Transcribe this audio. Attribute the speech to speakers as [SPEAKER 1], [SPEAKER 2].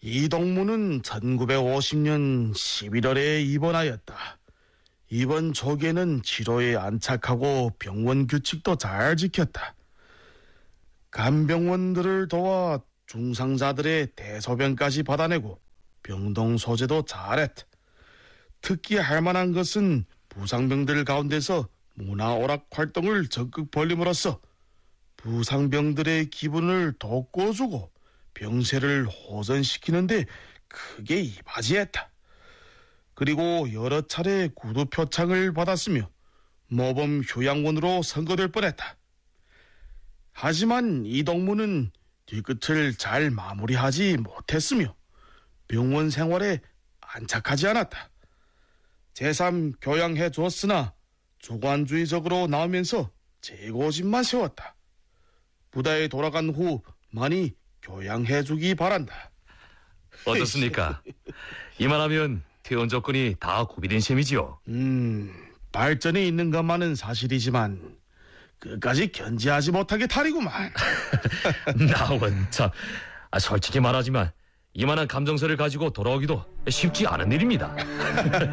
[SPEAKER 1] 이동무는 1950년 11월에 입원하였다. 입원 초기에는 치료에 안착하고 병원 규칙도 잘 지켰다. 간병원들을 도와 중상자들의 대소변까지 받아내고 병동 소재도 잘했다. 특히 할 만한 것은 부상병들 가운데서 문화오락 활동을 적극 벌림으로써 부상병들의 기분을 돋궈주고 병세를 호전시키는데 크게 이바지했다. 그리고 여러 차례 구두 표창을 받았으며 모범 휴양원으로 선거될 뻔했다. 하지만 이동무는 뒤끝을 잘 마무리하지 못했으며 병원 생활에 안착하지 않았다. 제3 교양해 줬으나 주관주의적으로 나오면서 재고집만 세웠다. 부다에 돌아간 후 많이 교양해주기 바란다.
[SPEAKER 2] 어떻습니까? 이만하면 퇴원 조건이 다 고비된 셈이지요.
[SPEAKER 1] 발전이 있는 것만은 사실이지만 끝까지 견지하지 못하게 탈이구만.
[SPEAKER 2] 나원 참, 솔직히 말하지만 이만한 감정서를 가지고 돌아오기도 쉽지 않은 일입니다.